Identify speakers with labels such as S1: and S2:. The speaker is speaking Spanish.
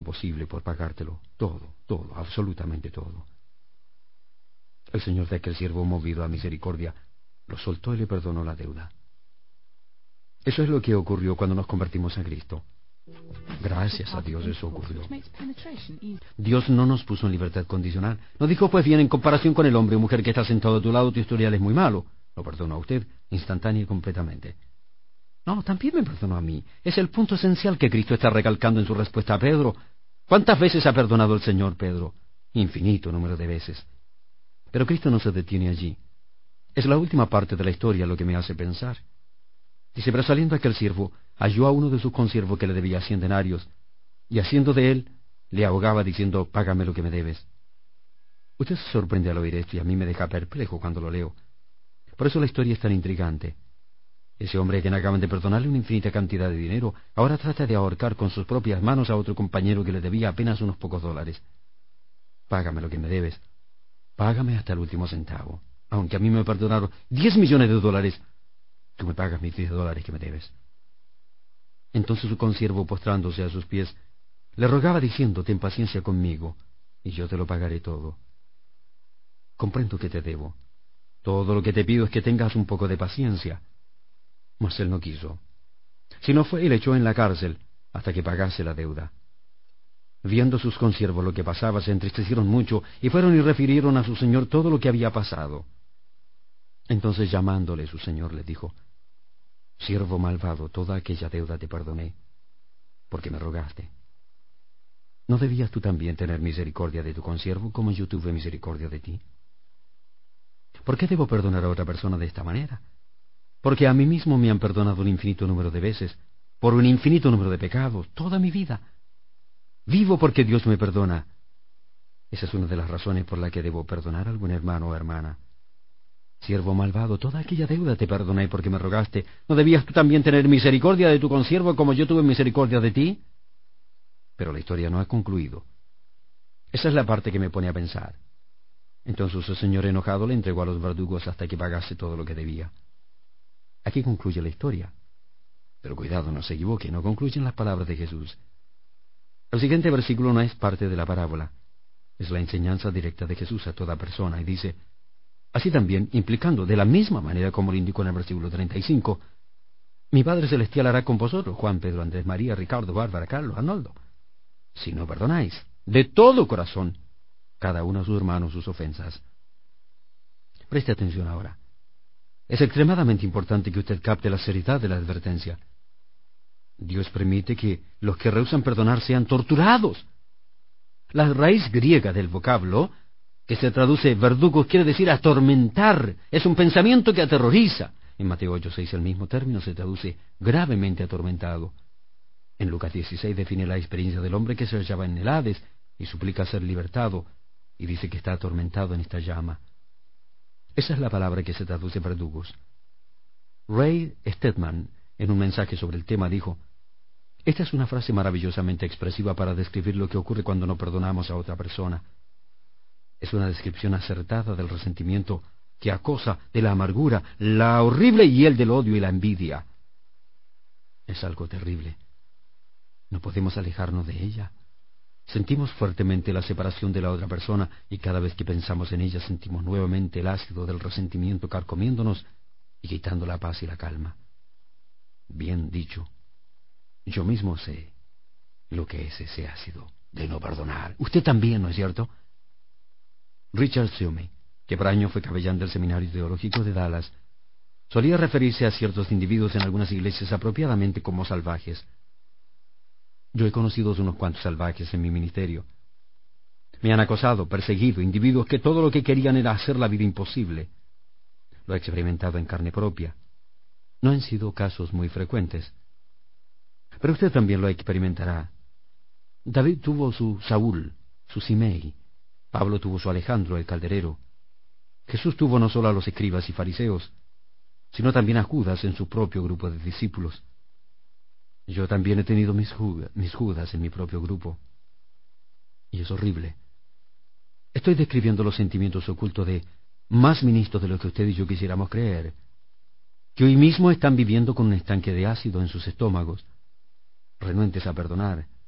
S1: posible por pagártelo. Todo, todo, absolutamente todo. El señor de aquel siervo, movido a misericordia, lo soltó y le perdonó la deuda. Eso es lo que ocurrió cuando nos convertimos a Cristo. Gracias a Dios eso ocurrió. Dios no nos puso en libertad condicional. No dijo, pues bien, en comparación con el hombre o mujer que está sentado a tu lado, tu historial es muy malo. Lo perdonó a usted, instantáneo y completamente. No, también me perdonó a mí. Es el punto esencial que Cristo está recalcando en su respuesta a Pedro. ¿Cuántas veces ha perdonado el Señor, Pedro? Infinito número de veces. Pero Cristo no se detiene allí. Es la última parte de la historia lo que me hace pensar. Dice, pero saliendo aquel siervo, halló a uno de sus consiervos que le debía 100 denarios, y haciendo de él, le ahogaba diciendo, págame lo que me debes. Usted se sorprende al oír esto y a mí me deja perplejo cuando lo leo. Por eso la historia es tan intrigante. Ese hombre a quien acaban de perdonarle una infinita cantidad de dinero, ahora trata de ahorcar con sus propias manos a otro compañero que le debía apenas unos pocos dólares. Págame lo que me debes. Págame hasta el último centavo. Aunque a mí me perdonaron 10 millones de dólares, tú me pagas mis 10 dólares que me debes. Entonces su consiervo, postrándose a sus pies, le rogaba diciendo, ten paciencia conmigo, y yo te lo pagaré todo. Comprendo que te debo. Todo lo que te pido es que tengas un poco de paciencia. Mas él no quiso. Sino fue y le echó en la cárcel hasta que pagase la deuda. Viendo sus consiervos lo que pasaba, se entristecieron mucho y fueron y refirieron a su señor todo lo que había pasado. Entonces llamándole su señor le dijo, siervo malvado, toda aquella deuda te perdoné, porque me rogaste. ¿No debías tú también tener misericordia de tu consiervo como yo tuve misericordia de ti? ¿Por qué debo perdonar a otra persona de esta manera? Porque a mí mismo me han perdonado un infinito número de veces, por un infinito número de pecados, toda mi vida. Vivo porque Dios me perdona. Esa es una de las razones por la que debo perdonar a algún hermano o hermana. Siervo malvado, toda aquella deuda te perdoné porque me rogaste. ¿No debías tú también tener misericordia de tu consiervo como yo tuve misericordia de ti? Pero la historia no ha concluido. Esa es la parte que me pone a pensar. Entonces el señor enojado le entregó a los verdugos hasta que pagase todo lo que debía. Aquí concluye la historia. Pero cuidado, no se equivoque, no concluyen las palabras de Jesús. El siguiente versículo no es parte de la parábola. Es la enseñanza directa de Jesús a toda persona y dice, así también, implicando de la misma manera como lo indicó en el versículo 35, mi Padre Celestial hará con vosotros, Juan, Pedro, Andrés, María, Ricardo, Bárbara, Carlos, Arnoldo, si no perdonáis, de todo corazón, cada uno a su hermano sus ofensas. Preste atención ahora. Es extremadamente importante que usted capte la seriedad de la advertencia. Dios permite que los que rehúsan perdonar sean torturados. La raíz griega del vocablo, que se traduce verdugo, quiere decir atormentar. Es un pensamiento que aterroriza. En Mateo 8:6 el mismo término se traduce gravemente atormentado. En Lucas 16 define la experiencia del hombre que se hallaba en el Hades y suplica ser libertado, y dice que está atormentado en esta llama. Esa es la palabra que se traduce verdugos. Ray Stedman, en un mensaje sobre el tema, dijo, esta es una frase maravillosamente expresiva para describir lo que ocurre cuando no perdonamos a otra persona. Es una descripción acertada del resentimiento que acosa, de la amargura, la horrible hiel del odio y la envidia. Es algo terrible. No podemos alejarnos de ella. Sentimos fuertemente la separación de la otra persona y cada vez que pensamos en ella sentimos nuevamente el ácido del resentimiento carcomiéndonos y quitando la paz y la calma. Bien dicho. Yo mismo sé lo que es ese ácido de no perdonar. Usted también, ¿no es cierto? Richard Summey, que por años fue capellán del Seminario Teológico de Dallas, solía referirse a ciertos individuos en algunas iglesias apropiadamente como salvajes. Yo he conocido unos cuantos salvajes en mi ministerio. Me han acosado, perseguido, individuos que todo lo que querían era hacer la vida imposible. Lo he experimentado en carne propia. No han sido casos muy frecuentes. Pero usted también lo experimentará. David tuvo su Saúl, su Simei. Pablo tuvo su Alejandro, el calderero. Jesús tuvo no solo a los escribas y fariseos, sino también a Judas en su propio grupo de discípulos. Yo también he tenido mis Judas en mi propio grupo. Y es horrible. Estoy describiendo los sentimientos ocultos de más ministros de lo que usted y yo quisiéramos creer, que hoy mismo están viviendo con un estanque de ácido en sus estómagos, renuentes a perdonar,